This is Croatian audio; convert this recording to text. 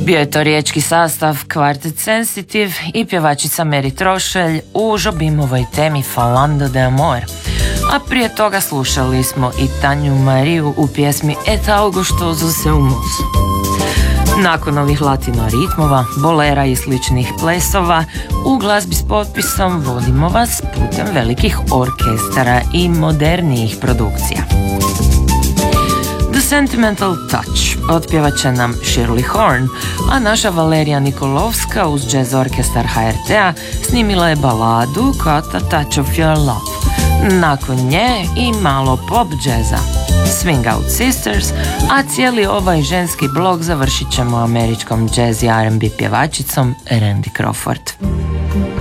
Bio je to riječki sastav Quartet Sensitive i pjevačica Mary Trošelj u Jobimovoj temi Falando de Amor. A prije toga slušali smo i Tanju Mariju u pjesmi Et algo gostoso se umus. Nakon ovih latino ritmova, bolera i sličnih plesova, u glazbi s potpisom vodimo vas putem velikih orkestara i modernijih produkcija. The Sentimental Touch otpjevat će nam Shirley Horn, a naša Valerija Nikolovska uz jazz orkestar HRT-a snimila je baladu Got a Touch of Your Love. Nakon nje i malo pop džeza, Swing Out Sisters, a cijeli ovaj ženski blok završit ćemo američkom jazz i R&B pjevačicom Randy Crawford.